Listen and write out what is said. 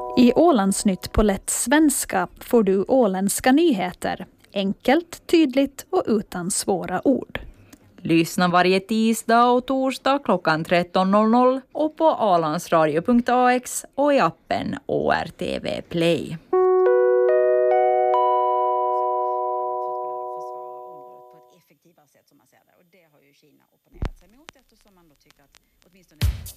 I Ålandsnytt på lätt svenska får du åländska nyheter. Enkelt, tydligt och utan svåra ord. Lyssna varje tisdag och torsdag klockan 13.00 och på ålandsradio.ax och i appen ORTV Play. Det har ju Kina opponerat sig mot eftersom man då tycker att åtminstone